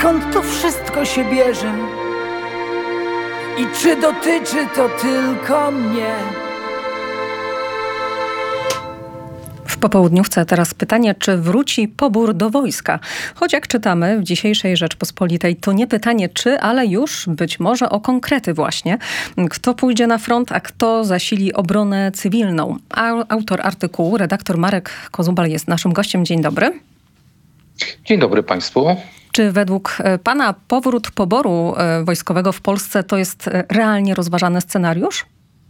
skąd to wszystko się bierze i czy dotyczy to tylko mnie. W popołudniówce teraz pytanie, czy wróci pobór do wojska? Choć jak czytamy w dzisiejszej Rzeczpospolitej, to nie pytanie czy, ale już być może o konkrety właśnie. Kto pójdzie na front, a kto zasili obronę cywilną? Autor artykułu, redaktor Marek Kozubal jest naszym gościem. Dzień dobry. Dzień dobry Państwu. Czy według pana powrót poboru wojskowego w Polsce to jest realnie rozważany scenariusz?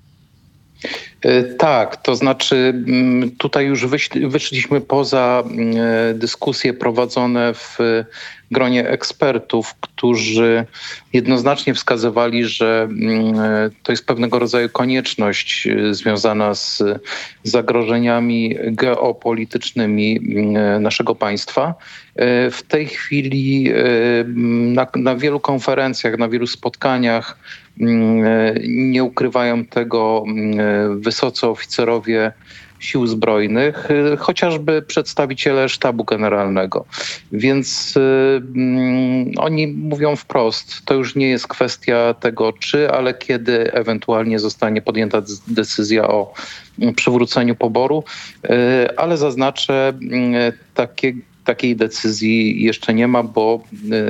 Tak, to znaczy tutaj już wyszliśmy poza dyskusje prowadzone w gronie ekspertów, którzy jednoznacznie wskazywali, że to jest pewnego rodzaju konieczność związana z zagrożeniami geopolitycznymi naszego państwa. W tej chwili na wielu konferencjach, na wielu spotkaniach nie ukrywają tego wysocy oficerowie Sił Zbrojnych, chociażby przedstawiciele Sztabu Generalnego. Więc oni mówią wprost, to już nie jest kwestia tego czy, ale kiedy ewentualnie zostanie podjęta decyzja o przywróceniu poboru, ale zaznaczę, takiej decyzji jeszcze nie ma, bo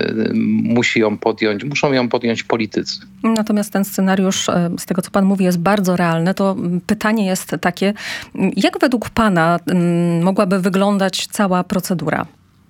muszą ją podjąć politycy. Natomiast ten scenariusz, z tego co pan mówi, jest bardzo realny. To pytanie jest takie, jak według pana mogłaby wyglądać cała procedura?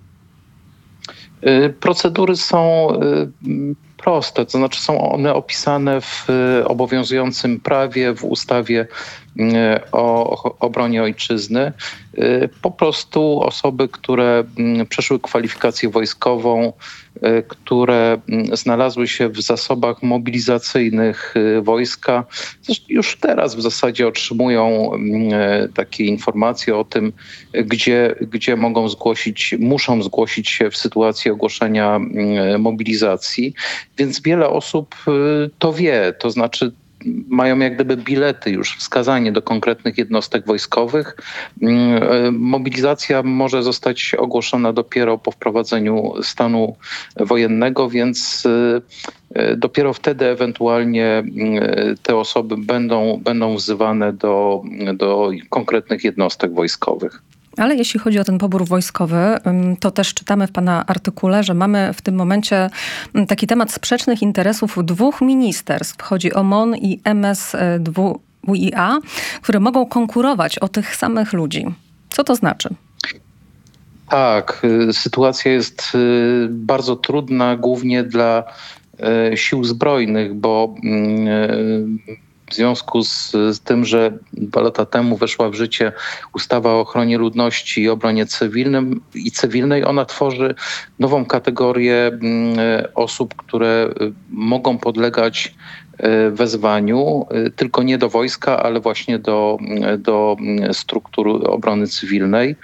Procedury są proste, to znaczy są one opisane w obowiązującym prawie, w ustawie o obronie ojczyzny. Po prostu osoby, które przeszły kwalifikację wojskową, które znalazły się w zasobach mobilizacyjnych wojska, już teraz w zasadzie otrzymują takie informacje o tym, gdzie muszą zgłosić się w sytuacji ogłoszenia mobilizacji. Więc wiele osób to wie, to znaczy mają jak gdyby bilety już, wskazanie do konkretnych jednostek wojskowych. Mobilizacja może zostać ogłoszona dopiero po wprowadzeniu stanu wojennego, więc dopiero wtedy ewentualnie te osoby będą wzywane do konkretnych jednostek wojskowych. Ale jeśli chodzi o ten pobór wojskowy, to też czytamy w pana artykule, że mamy w tym momencie taki temat sprzecznych interesów dwóch ministerstw. Chodzi o MON i MSWiA, które mogą konkurować o tych samych ludzi. Co to znaczy? Tak, sytuacja jest bardzo trudna, głównie dla sił zbrojnych, bo w związku z tym, że 2 lata temu weszła w życie ustawa o ochronie ludności i obronie cywilnej, ona tworzy nową kategorię osób, które mogą podlegać wezwaniu, tylko nie do wojska, ale właśnie do struktur obrony cywilnej.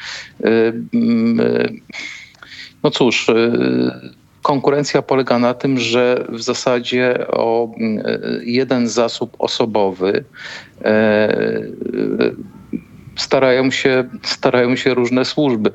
No cóż, konkurencja polega na tym, że w zasadzie o jeden zasób osobowy starają się różne służby.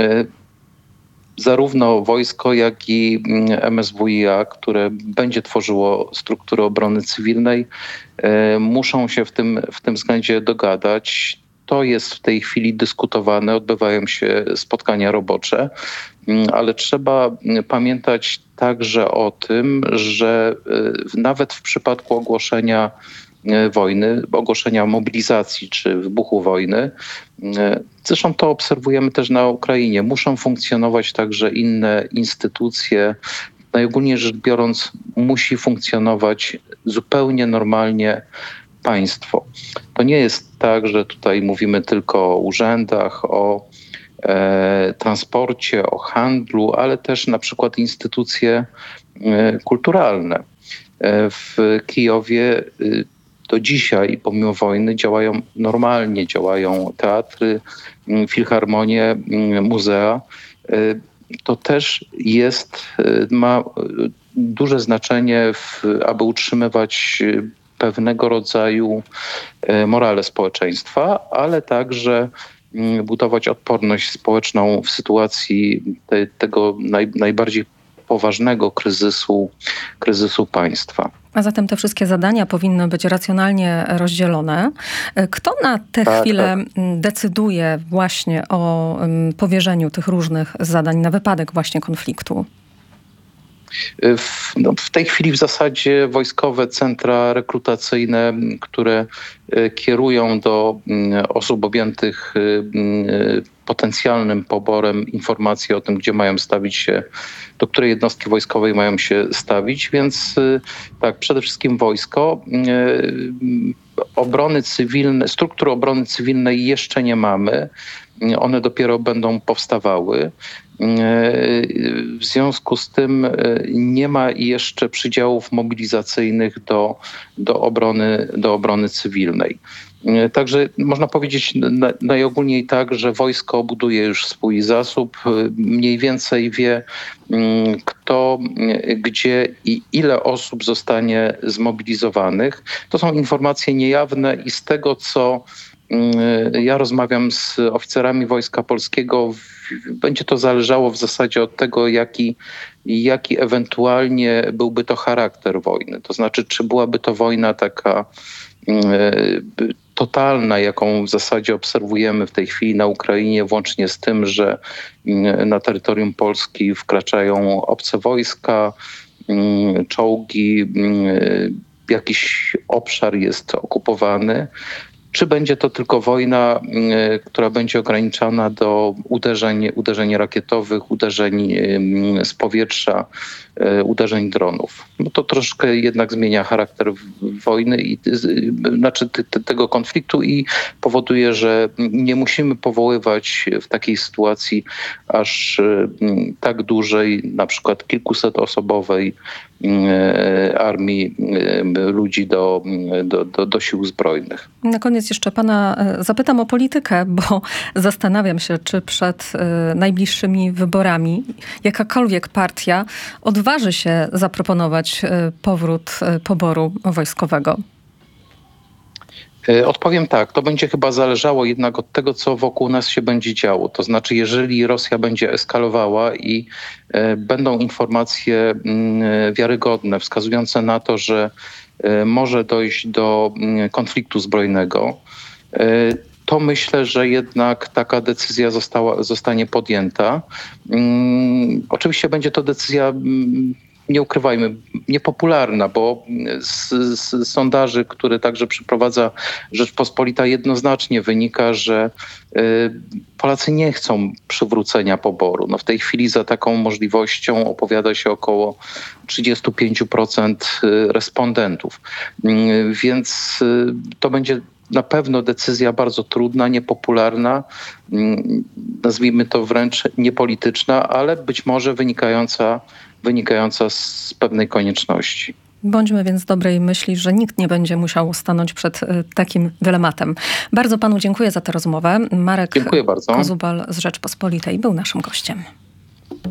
Zarówno wojsko, jak i MSWiA, które będzie tworzyło struktury obrony cywilnej, muszą się w tym względzie dogadać. To jest w tej chwili dyskutowane, odbywają się spotkania robocze, ale trzeba pamiętać także o tym, że nawet w przypadku ogłoszenia wojny, ogłoszenia mobilizacji czy wybuchu wojny, zresztą to obserwujemy też na Ukrainie, muszą funkcjonować także inne instytucje. Najogólniej rzecz biorąc, musi funkcjonować zupełnie normalnie państwo. To nie jest tak, że tutaj mówimy tylko o urzędach, o transporcie, o handlu, ale też na przykład instytucje kulturalne. W Kijowie do dzisiaj, pomimo wojny, działają teatry, filharmonie, muzea. To też ma duże znaczenie, aby utrzymywać pewnego rodzaju morale społeczeństwa, ale także budować odporność społeczną w sytuacji tego najbardziej poważnego kryzysu państwa. A zatem te wszystkie zadania powinny być racjonalnie rozdzielone. Kto na tę chwilę decyduje właśnie o powierzeniu tych różnych zadań na wypadek właśnie konfliktu? W tej chwili w zasadzie wojskowe centra rekrutacyjne, które kierują do osób objętych potencjalnym poborem informacji o tym, gdzie mają stawić się, do której jednostki wojskowej mają się stawić. Więc tak, przede wszystkim wojsko. Struktury obrony cywilnej jeszcze nie mamy. One dopiero będą powstawały. W związku z tym nie ma jeszcze przydziałów mobilizacyjnych do obrony cywilnej. Także można powiedzieć najogólniej tak, że wojsko buduje już swój zasób, mniej więcej wie, kto, gdzie i ile osób zostanie zmobilizowanych. To są informacje niejawne i z tego, co ja rozmawiam z oficerami Wojska Polskiego, będzie to zależało w zasadzie od tego, jaki ewentualnie byłby to charakter wojny. To znaczy, czy byłaby to wojna taka totalna, jaką w zasadzie obserwujemy w tej chwili na Ukrainie, włącznie z tym, że na terytorium Polski wkraczają obce wojska, czołgi, jakiś obszar jest okupowany. Czy będzie to tylko wojna, która będzie ograniczana do uderzeń rakietowych, uderzeń z powietrza, uderzeń dronów? No to troszkę jednak zmienia charakter wojny, tego konfliktu i powoduje, że nie musimy powoływać w takiej sytuacji aż tak dużej, na przykład kilkusetosobowej armii ludzi do sił zbrojnych. Na koniec jeszcze pana zapytam o politykę, bo zastanawiam się, czy przed najbliższymi wyborami jakakolwiek partia odważy się zaproponować powrót poboru wojskowego. Odpowiem tak, to będzie chyba zależało jednak od tego, co wokół nas się będzie działo. To znaczy, jeżeli Rosja będzie eskalowała i będą informacje wiarygodne, wskazujące na to, że może dojść do konfliktu zbrojnego, to myślę, że jednak taka decyzja zostanie podjęta. Oczywiście będzie to decyzja, nie ukrywajmy, niepopularna, bo z sondaży, które także przeprowadza Rzeczpospolita, jednoznacznie wynika, że Polacy nie chcą przywrócenia poboru. No w tej chwili za taką możliwością opowiada się około 35% respondentów. Więc to będzie na pewno decyzja bardzo trudna, niepopularna, nazwijmy to wręcz niepolityczna, ale być może wynikająca z pewnej konieczności. Bądźmy więc dobrej myśli, że nikt nie będzie musiał stanąć przed takim dylematem. Bardzo panu dziękuję za tę rozmowę. Marek Dziękuję bardzo. Kozubal z Rzeczpospolitej był naszym gościem.